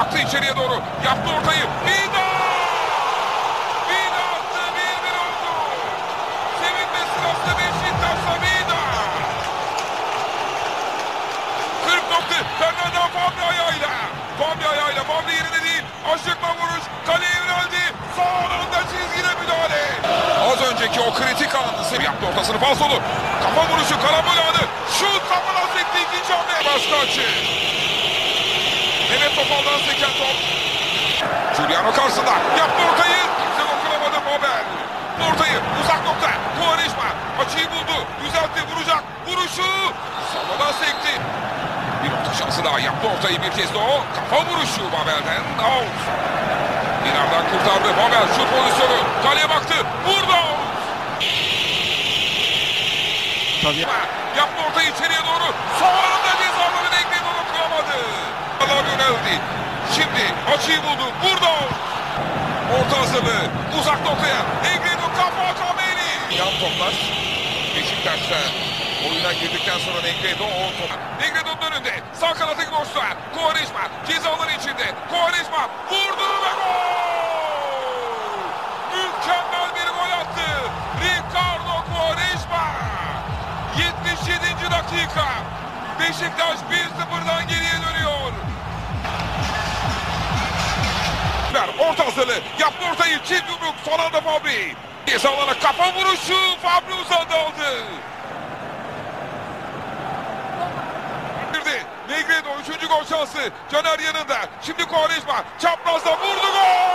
baktı içeriye doğru. Yaptı ortayı. Vida! Vida attı. 1-1 oldu. Sevinme sırası Beşiktaş'ta Vida. 40 nokta. Fernando Fabri ayağıyla. Fabri yerine değil. Aşıkla vuruş. Kaleye yöneldi. Sağ alanda çizgide müdahale. Az önceki o kritik anı yaptı ortasını falsolu. Kafa vuruşu, karambol anı. Şut kafadan sekti ikinci hamle. Başka açı. Mehmet Topal'dan seken top. Giuliano karşısında. Yaptı ortayı. Kimse dokunamadı Babel. Ortayı uzak nokta. Quaresma açıyı buldu. Düzeltti, vuracak. Vuruşu. Sağdan sekti. Bir nokta şansı daha. Yaptı ortayı bir kez de o. Kafa vuruşu Babel'den. Out. İleriden kurtardı. Babel şut pozisyonu. Kaleye baktı. Vurdu. Tabii. Yaptı ortayı içeriye doğru. Sonunda cezaları Negredo dokunamadı. Allah yöneldi. Şimdi açıyı buldu. Vurdu. Orta hazırlığı. Uzak noktaya. Negredo kafa Kameli. Yan toplar. Beşiktaş'ta oyuna girdikten sonra Negredo Negredo'nun önünde. Sağ kanatı boşta. Quaresma cezaların içinde. Quaresma vurdu ve gol! Mükemmel bir gol attı. Ricardo Quaresma. 77. dakika. Beşiktaş 1-0'dan geriye dönüyor. Orta hazırlığı. Yaptı ortayı. Çift yumruk. Son anda Fabri. Cezalara kafa vuruşu. Fabri uzandı aldı. Negredo 3. gol şansı. Caner yanında. Şimdi Quaresma çaprazda vurdu gol!